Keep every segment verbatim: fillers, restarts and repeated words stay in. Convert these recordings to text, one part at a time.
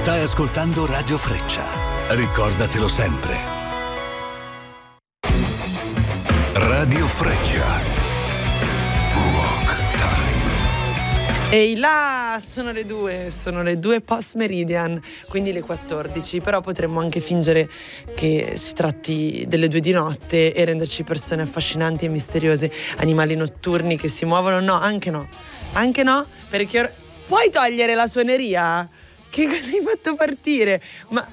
Stai ascoltando Radio Freccia. Ricordatelo sempre. Radio Freccia. Rock Time. Ehi là, sono le due, sono le due post meridian, quindi le quattordici, però potremmo anche fingere che si tratti delle due di notte e renderci persone affascinanti e misteriose, animali notturni che si muovono. No, anche no, anche no, perché or- puoi togliere la suoneria? Che cosa hai fatto partire? Ma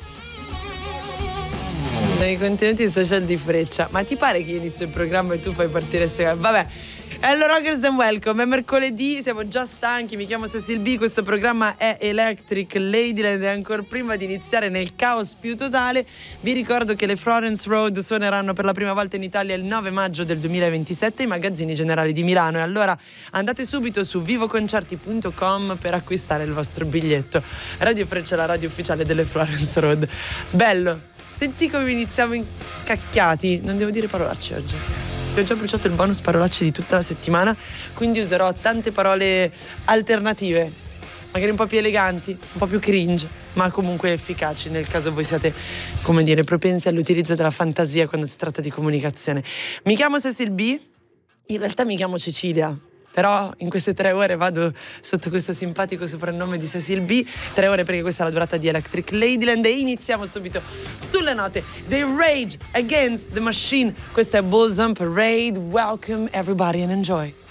nei contenuti social di Freccia, ma ti pare che io inizio il programma e tu fai partire queste cose? Vabbè. Hello rockers and welcome, è mercoledì, siamo già stanchi, mi chiamo Cecil B, questo programma è Electric Ladyland e ancora prima di iniziare nel caos più totale vi ricordo che le Florence Road suoneranno per la prima volta in Italia il nove maggio del duemilaventisette ai magazzini generali di Milano e allora andate subito su vivoconcerti punto com per acquistare il vostro biglietto. Radio Freccia è la radio ufficiale delle Florence Road. Bello, senti come iniziamo incacchiati, non devo dire parolacce oggi. Ho già bruciato il bonus parolacce di tutta la settimana, quindi userò tante parole alternative, magari un po' più eleganti, un po' più cringe, ma comunque efficaci nel caso voi siate, come dire, propensi all'utilizzo della fantasia quando si tratta di comunicazione. Mi chiamo Cecil B, in realtà mi chiamo Cecilia, però in queste tre ore vado sotto questo simpatico soprannome di Cecil B, tre ore perché questa è la durata di Electric Ladyland e iniziamo subito sulle note dei Rage Against the Machine. Questa è Bulls on Parade, welcome everybody and enjoy.